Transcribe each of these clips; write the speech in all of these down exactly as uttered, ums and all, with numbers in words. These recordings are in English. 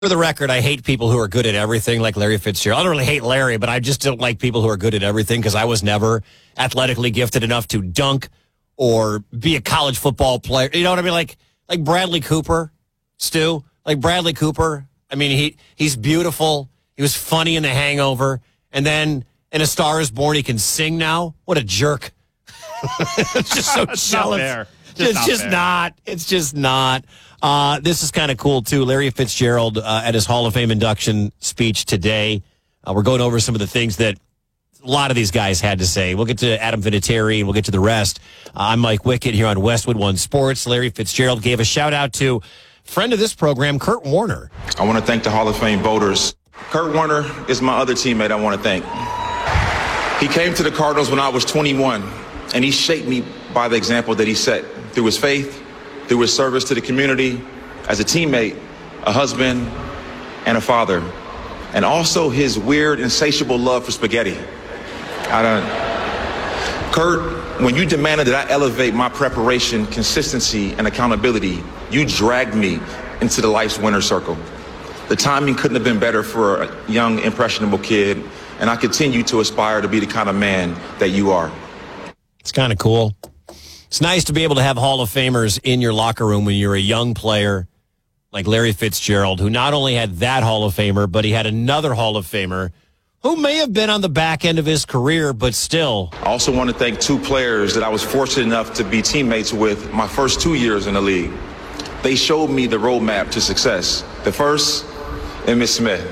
For the record, I hate people who are good at everything like Larry Fitzgerald. I don't really hate Larry, but I just don't like people who are good at everything because I was never athletically gifted enough to dunk or be a college football player. You know what I mean? Like like Bradley Cooper, Stu. Like Bradley Cooper. I mean, he he's beautiful. He was funny in The Hangover. And then in A Star Is Born, he can sing now. What a jerk. It's just so it's jealous. Not fair. Just it's not just fair. not. It's just not. Uh, this is kind of cool, too. Larry Fitzgerald uh, at his Hall of Fame induction speech today. Uh, we're going over some of the things that a lot of these guys had to say. We'll get to Adam Vinatieri and we'll get to the rest. Uh, I'm Mike Wickett here on Westwood One Sports. Larry Fitzgerald gave a shout out to friend of this program, Kurt Warner. I want to thank the Hall of Fame voters. Kurt Warner is my other teammate I want to thank. He came to the Cardinals when I was twenty-one, and he shaped me by the example that he set through his faith, through his service to the community, as a teammate, a husband, and a father. And also his weird, insatiable love for spaghetti. I don't... Kurt, when you demanded that I elevate my preparation, consistency, and accountability, you dragged me into the life's winner's circle. The timing couldn't have been better for a young, impressionable kid, and I continue to aspire to be the kind of man that you are. It's kind of cool. It's nice to be able to have Hall of Famers in your locker room when you're a young player like Larry Fitzgerald, who not only had that Hall of Famer, but he had another Hall of Famer who may have been on the back end of his career, but still. I also want to thank two players that I was fortunate enough to be teammates with my first two years in the league. They showed me the roadmap to success. The first, Emmitt Smith.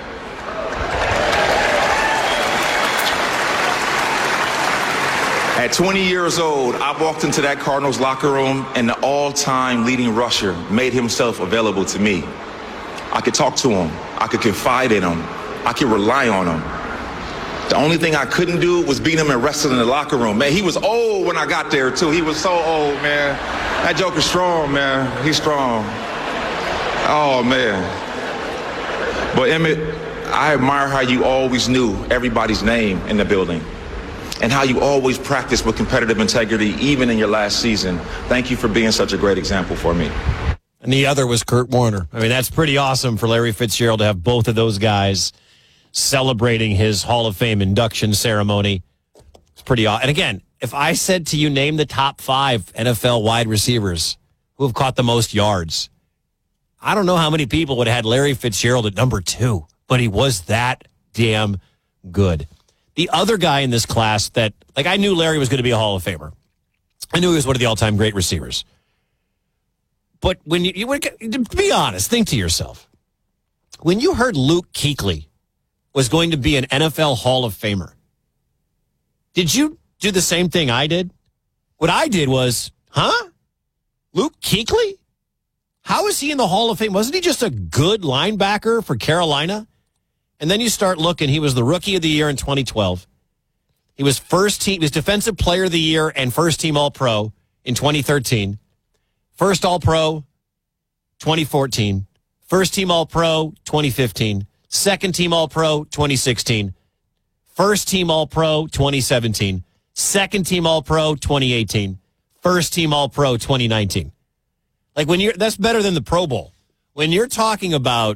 At twenty years old, I walked into that Cardinals locker room and the all-time leading rusher made himself available to me. I could talk to him. I could confide in him. I could rely on him. The only thing I couldn't do was beat him and wrestle in the locker room. Man, he was old when I got there, too. He was so old, man. That joker's strong, man. He's strong. Oh, man. But, Emmitt, I admire how you always knew everybody's name in the building, and how you always practice with competitive integrity, even in your last season. Thank you for being such a great example for me. And the other was Kurt Warner. I mean, that's pretty awesome for Larry Fitzgerald to have both of those guys celebrating his Hall of Fame induction ceremony. It's pretty awesome. And again, if I said to you, name the top five N F L wide receivers who have caught the most yards, I don't know how many people would have had Larry Fitzgerald at number two, but he was that damn good. The other guy in this class that, like, I knew Larry was going to be a Hall of Famer. I knew he was one of the all-time great receivers. But when you, you to be honest, think to yourself, when you heard Luke Kuechly was going to be an N F L Hall of Famer, did you do the same thing I did? What I did was, huh? Luke Kuechly? How is he in the Hall of Fame? Wasn't he just a good linebacker for Carolina? And then you start looking, he was the Rookie of the Year in twenty twelve. He was first team, he was Defensive Player of the Year and first team All-Pro in twenty thirteen. First All-Pro, twenty fourteen. First team All-Pro, twenty fifteen. Second team All-Pro, twenty sixteen. First team All-Pro, twenty seventeen. Second team All-Pro, twenty eighteen. First team All-Pro, twenty nineteen. Like when you're, that's better than the Pro Bowl. When you're talking about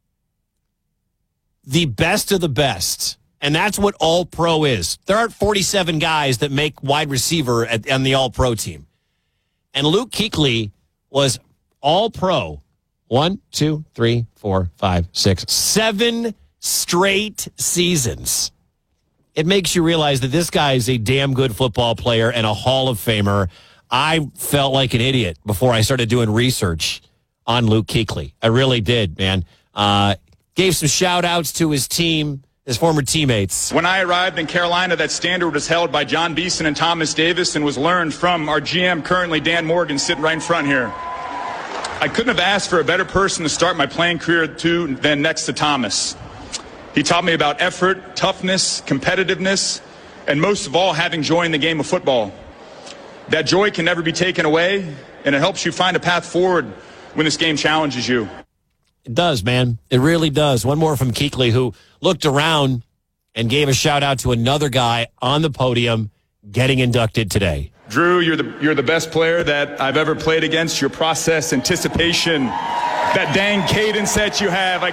the best of the best, and that's what All-Pro is. There aren't forty-seven guys that make wide receiver at, on the All-Pro team. And Luke Kuechly was All-Pro one, two, three, four, five, six, seven straight seasons. It makes you realize that this guy is a damn good football player and a Hall of Famer. I felt like an idiot before I started doing research on Luke Kuechly. I really did, man. Uh, gave some shout-outs to his team, his former teammates. When I arrived in Carolina, that standard was held by John Beeson and Thomas Davis and was learned from our G M, currently Dan Morgan, sitting right in front here. I couldn't have asked for a better person to start my playing career to than next to Thomas. He taught me about effort, toughness, competitiveness, and most of all, having joy in the game of football. That joy can never be taken away, and it helps you find a path forward when this game challenges you. It does, man. It really does. One more from Kuechly, who looked around and gave a shout-out to another guy on the podium getting inducted today. Drew, you're the, you're the best player that I've ever played against. Your process, anticipation, that dang cadence that you have. I